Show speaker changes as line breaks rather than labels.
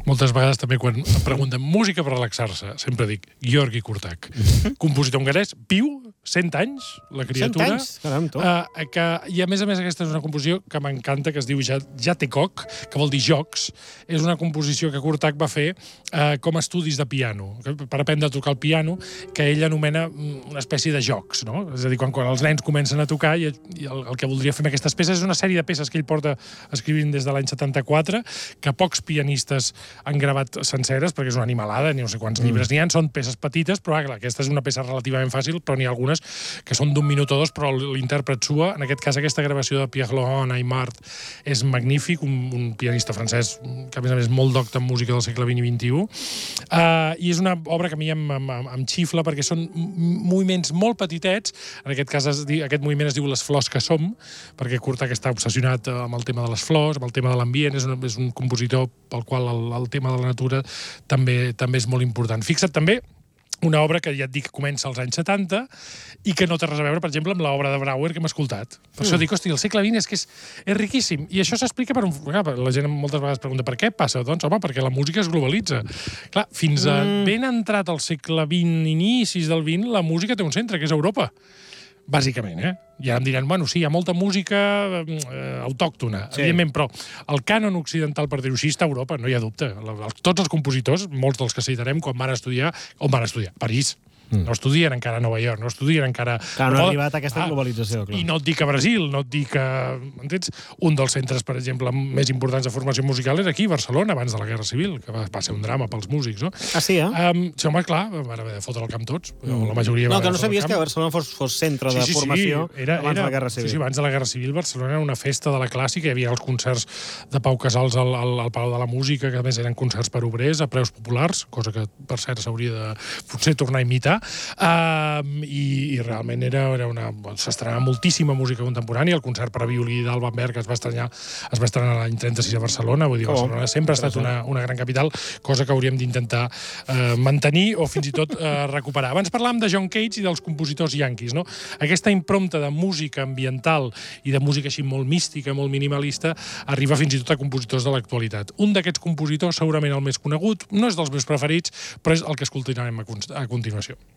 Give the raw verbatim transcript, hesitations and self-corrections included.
Moltes vegades també quan em pregunten música per relaxar-se, sempre dic Georgi Kurtak, compositor hongarès, viu, cent anys, la criatura.
cent anys? Caram, tu.
Uh, que, I a més a més aquesta és una composició que m'encanta, que es diu Jatekok, que vol dir jocs. És una composició que Kurtak va fer uh, com a estudis de piano, per aprendre a tocar el piano, que ell anomena una espècie de jocs, no? És a dir, quan, quan els nens comencen a tocar i, i el, el que voldria fer amb aquestes peces és una sèrie de peces que ell porta escrivint des de l'any setanta-quatre, que pocs pianistes han gravat senceres, perquè és una animalada, ni no sé quants llibres mm. n'hi ha, són peces petites, però clar, aquesta és una peça relativament fàcil, però n'hi ha algunes que són d'un minut o dos, però l'intèrpret sua. En aquest cas, aquesta gravació de Pierre-Laurent Aimard és magnífic, un, un pianista francès que, a més a més, molt docte en música del segle vint i vint i u. Uh, I és una obra que a mi em, em, em xifla, perquè són moviments molt petitets. En aquest cas, es, aquest moviment es diu Les flors que som, perquè Kurtak està obsessionat amb el tema de les flors, amb el tema de l'ambient, és, un, és un compositor pel qual el, el tema de la natura també, també és molt important. Fixa't també una obra que ja et dic que comença als anys setanta i que no té res a veure, per exemple, amb l'obra de Brauer que hem escoltat. Per mm. això dic, hosti, el segle vint és que és, és riquíssim. I això s'explica per un... La gent moltes vegades pregunta per què passa? Doncs, home, perquè la música es globalitza. Clar, fins a mm. ben entrat al segle vint, inicis del vint, la música té un centre, que és Europa. Bàsicament, eh? I ara em diran, bueno, sí, hi ha molta música eh, autòctona, sí. evidentment, però el cànon occidental, per dir-ho així, està a Europa, no hi ha dubte. Tots els compositors, molts dels que citarem, quan van estudiar, on van estudiar? París. Mm. No estudien encara a Nova York, no estudien encara...
Clar, no ha arribat a aquesta ah, globalització, clar.
I no et dic a Brasil, no et dic a... Entens? Un dels centres, per exemple, més importants de formació musical era aquí, a Barcelona, abans de la Guerra Civil, que va, va ser un drama pels músics, no?
Ah, sí, eh?
Um, sí, home, clar, van haver de fotre el camp tots, mm. la majoria...
No, que no sabies que Barcelona fos, fos centre de
sí, sí,
formació
sí. Era,
abans
era,
de la Guerra Civil.
Sí, sí, abans de la Guerra Civil, Barcelona era una festa de la clàssica, hi havia els concerts de Pau Casals al, al, al Palau de la Música, que a més eren concerts per obrers, a preus populars, cosa que, per cert, s'hauria de potser tornar a imitar. Uh, Um, i, i realment era, era una... s'estrenava moltíssima música contemporània. El concert per a violí d'Alban Berg es va estrenar, es va estrenar l'any trenta-sis a Barcelona. Vull dir, Barcelona oh, sempre ha estat una, una gran capital, cosa que hauríem d'intentar eh, mantenir o fins i tot eh, recuperar. Abans parlàvem de John Cage i dels compositors yanquis, no? Aquesta imprompta de música ambiental i de música així molt mística, molt minimalista, arriba fins i tot a compositors de l'actualitat. Un d'aquests compositors, segurament el més conegut, no és dels meus preferits, però és el que escoltarem a, a continuació.